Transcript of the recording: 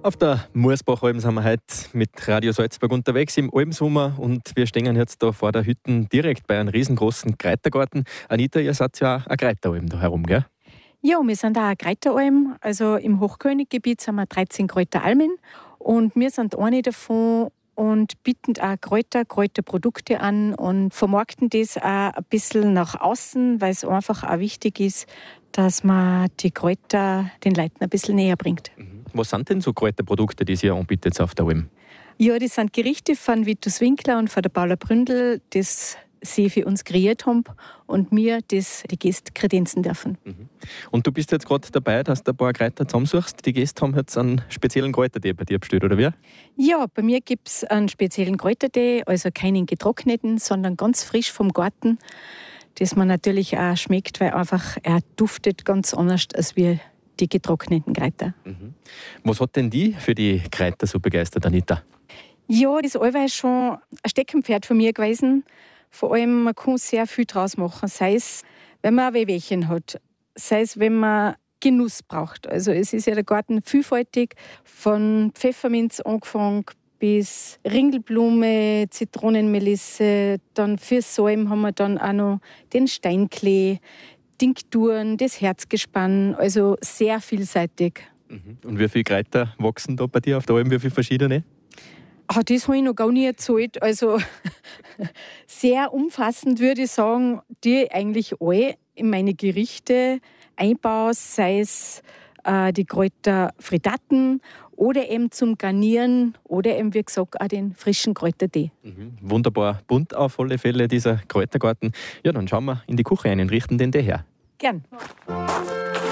Auf der Moorsbachalm sind wir heute mit Radio Salzburg unterwegs im Almsommer und wir stehen jetzt da vor der Hütte direkt bei einem riesengroßen Kräutergarten. Anita, ihr seid ja auch eine Kräuteralm da herum, gell? Ja, wir sind auch eine Kräuteralm. Also im Hochköniggebiet sind wir 13 Kräuteralmen und wir sind eine davon und bieten auch Kräuterprodukte an und vermarkten das auch ein bisschen nach außen, weil es einfach auch wichtig ist, dass man die Kräuter den Leuten ein bisschen näher bringt. Was sind denn so Kräuterprodukte, die ihr anbietet auf der Alm? Ja, das sind Gerichte von Vitus Winkler und von der Paula Bründel, das sie für uns kreiert haben und wir das die Gäste kredenzen dürfen. Und du bist jetzt gerade dabei, dass du ein paar Kräuter zusammensuchst. Die Gäste haben jetzt einen speziellen Kräutertee bei dir bestellt, oder wie? Ja, bei mir gibt es einen speziellen Kräutertee, also keinen getrockneten, sondern ganz frisch vom Garten, das man natürlich auch schmeckt, weil einfach er duftet ganz anders als wie die getrockneten Kräuter. Was hat denn die für die Kräuter so begeistert, Anita? Ja, das ist allweil schon ein Steckenpferd von mir gewesen. Vor allem, man kann sehr viel draus machen. Sei es, wenn man ein Wehwehchen hat, sei es, wenn man Genuss braucht. Also es ist ja der Garten vielfältig, von Pfefferminz angefangen bis Ringelblume, Zitronenmelisse. Dann für Salm haben wir dann auch noch den Steinklee, Tinkturen, das Herzgespann, also sehr vielseitig. Und wie viele Kräuter wachsen da bei dir auf der Alm? Wie viele verschiedene? Das habe ich noch gar nicht erzählt. Also sehr umfassend würde ich sagen, die eigentlich alle in meine Gerichte einbaue, sei es die Kräuter Frittaten oder eben zum Garnieren oder eben, wie gesagt, auch den frischen Kräutertee. Wunderbar bunt auf alle Fälle, dieser Kräutergarten. Ja, dann schauen wir in die Küche rein und richten den Tee her. Gern.